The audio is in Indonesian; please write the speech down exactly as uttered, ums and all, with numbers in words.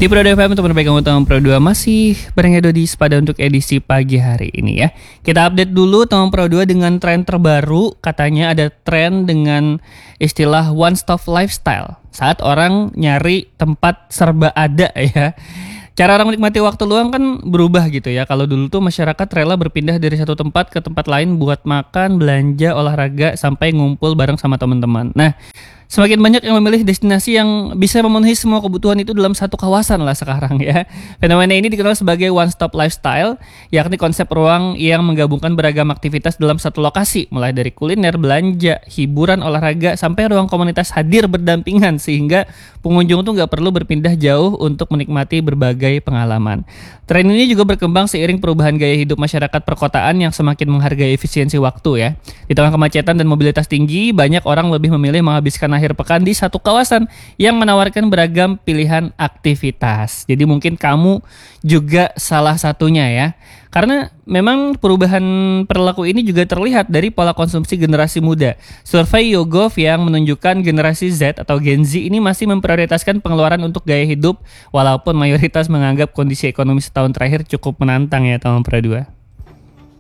Di Pro dua F M untuk perbaikan teman Pro dua masih bareng Edo di Sepada untuk edisi pagi hari ini ya. Kita update dulu teman Pro dua dengan tren terbaru. Katanya ada tren dengan istilah one stop lifestyle. Saat orang nyari tempat serba ada ya. Cara orang menikmati waktu luang kan berubah gitu ya. Kalau dulu tuh masyarakat rela berpindah dari satu tempat ke tempat lain buat makan, belanja, olahraga, sampai ngumpul bareng sama teman-teman. Nah, semakin banyak yang memilih destinasi yang bisa memenuhi semua kebutuhan itu dalam satu kawasan lah sekarang ya. Fenomena ini dikenal sebagai one stop lifestyle, yakni konsep ruang yang menggabungkan beragam aktivitas dalam satu lokasi, mulai dari kuliner, belanja, hiburan, olahraga, sampai ruang komunitas hadir berdampingan sehingga pengunjung tuh nggak perlu berpindah jauh untuk menikmati berbagai pengalaman. Tren ini juga berkembang seiring perubahan gaya hidup masyarakat perkotaan yang semakin menghargai efisiensi waktu ya. Di tengah kemacetan dan mobilitas tinggi, banyak orang lebih memilih menghabiskan akhir pekan di satu kawasan yang menawarkan beragam pilihan aktivitas. Jadi mungkin kamu juga salah satunya ya. Karena memang perubahan perilaku ini juga terlihat dari pola konsumsi generasi muda. Survei YouGov yang menunjukkan generasi Z atau Gen Z ini masih memprioritaskan pengeluaran untuk gaya hidup, walaupun mayoritas menganggap kondisi ekonomi setahun terakhir cukup menantang ya teman Pro dua.